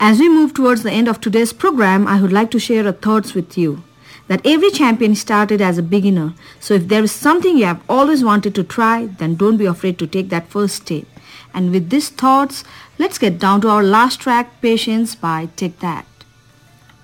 As we move towards the end of today's program, I would like to share a thoughts with you that every champion started as a beginner. So if there is something you have always wanted to try, then don't be afraid to take that first step. And with these thoughts, let's get down to our last track, Patience by Take That.